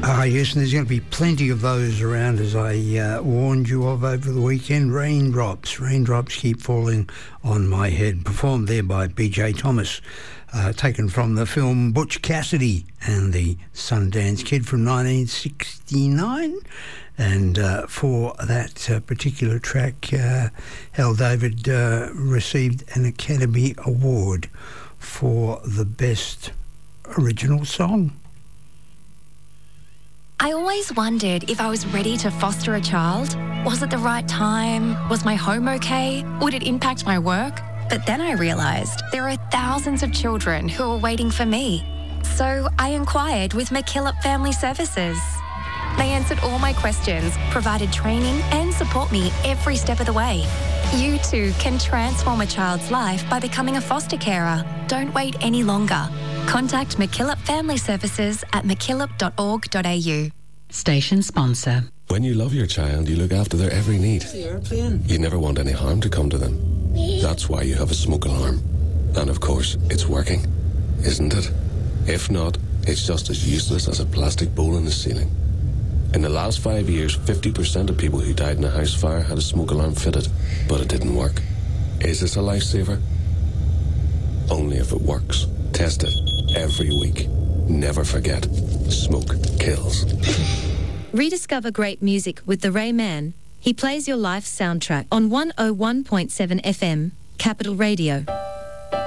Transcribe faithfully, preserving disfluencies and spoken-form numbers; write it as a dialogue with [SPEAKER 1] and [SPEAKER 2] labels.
[SPEAKER 1] Ah, yes, and there's going to be plenty of those around, as I uh, warned you of over the weekend. Raindrops, raindrops keep falling on my head. Performed there by B J Thomas, uh, taken from the film Butch Cassidy and the Sundance Kid from nineteen sixty-nine. And uh, for that uh, particular track, uh, Hal David uh, received an Academy Award for the Best Original Song.
[SPEAKER 2] I always wondered if I was ready to foster a child. Was it the right time? Was my home okay? Would it impact my work? But then I realised there are thousands of children who are waiting for me. So I inquired with McKillop Family Services. They answered all my questions, provided training and support me every step of the way. You too can transform a child's life by becoming a foster carer. Don't wait any longer. Contact McKillop Family Services at mckillop dot org dot a u.
[SPEAKER 3] Station sponsor.
[SPEAKER 4] When you love your child, you look after their every need. You never want any harm to come to them. That's why you have a smoke alarm. And of course, it's working, isn't it? If not, it's just as useless as a plastic bowl in the ceiling. In the last five years, fifty percent of people who died in a house fire had a smoke alarm fitted, but it didn't work. Is this a lifesaver? Only if it works. Test it every week. Never forget, smoke kills.
[SPEAKER 5] Rediscover great music with the Ray Man. He plays your life soundtrack on one oh one point seven F M, Capital Radio.